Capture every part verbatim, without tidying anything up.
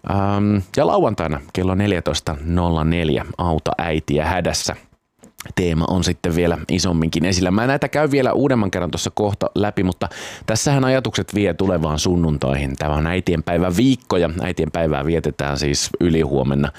Ähm, ja lauantaina kello neljätoista nolla neljä Auta äitiä hädässä. Teema on sitten vielä isomminkin esillä. Mä näitä käyn vielä uudemman kerran tuossa kohta läpi, mutta tässähän ajatukset vie tulevaan sunnuntaihin. Tämä on äitienpäivän viikko ja äitienpäivää vietetään siis ylihuomenna.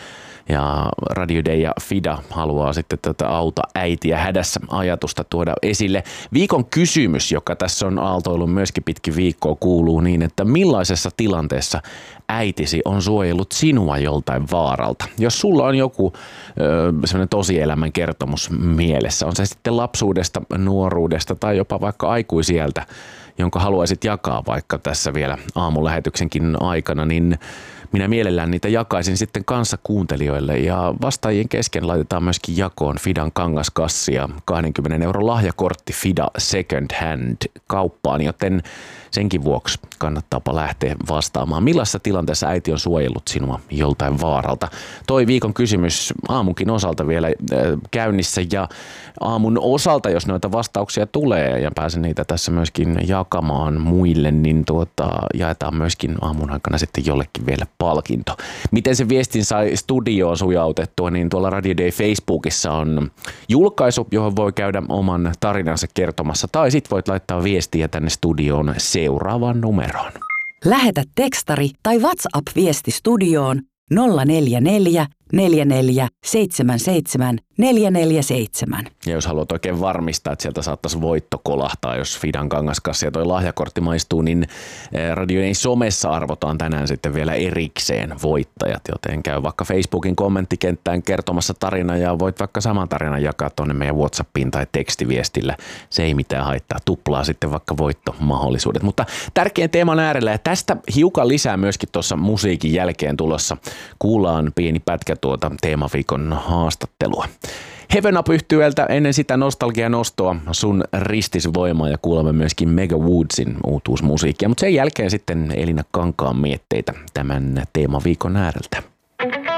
Ja Radio Day ja Fida haluaa sitten tätä Auta äitiä hädässä ajatusta tuoda esille. Viikon kysymys, joka tässä on aaltoillut myöskin pitkin viikkoa, kuuluu niin, että millaisessa tilanteessa äitisi on suojellut sinua joltain vaaralta? Jos sulla on joku ö, sellainen tosielämän kertomus mielessä, on se sitten lapsuudesta, nuoruudesta tai jopa vaikka aikuisieltä, jonka haluaisit jakaa vaikka tässä vielä aamulähetyksenkin aikana, niin minä mielellään niitä jakaisin sitten kanssa kuuntelijoille ja vastaajien kesken laitetaan myöskin jakoon Fidan kangaskassi ja kaksikymmentä euron lahjakortti Fida Second Hand kauppaan, joten senkin vuoksi kannattaapa lähteä vastaamaan. Millaisessa tilanteessa äiti on suojellut sinua joltain vaaralta? Toi viikon kysymys aamunkin osalta vielä käynnissä ja aamun osalta, jos noita vastauksia tulee ja pääsen niitä tässä myöskin jakamaan muille, niin tuota, jaetaan myöskin aamun aikana sitten jollekin vielä palkinto. Miten se viestin sai studioon sujautettua, niin tuolla Radio Day Facebookissa on julkaisu, johon voi käydä oman tarinansa kertomassa, tai sit voit laittaa viestiä tänne studioon seuraavaan numeroon. Lähetä tekstari tai WhatsApp-viesti studioon nolla neljä neljä neljä neljä seitsemän seitsemän neljä neljä seitsemän. Ja jos haluat oikein varmistaa, että sieltä saattaisi voitto kolahtaa, jos Fidan kangaskassi ja toi lahjakortti maistuu, niin Radio Dayn somessa arvotaan tänään sitten vielä erikseen voittajat, joten käy vaikka Facebookin kommenttikenttään kertomassa tarina ja voit vaikka saman tarinan jakaa tuonne meidän WhatsAppiin tai tekstiviestillä. Se ei mitään haittaa, tuplaa sitten vaikka voittomahdollisuudet. Mutta tärkein teeman äärellä ja tästä hiukan lisää myöskin tuossa musiikin jälkeen tulossa. Kuullaan pieni pätkä tuota teemaviikon haastattelua. Heaven Up -yhtyeltä ennen sitä nostalgia nostoa sun ristisvoimaa ja kuulemme myöskin Mega Woodsin uutuusmusiikkia, mutta sen jälkeen sitten Elina Kankaan mietteitä tämän teemaviikon ääreltä.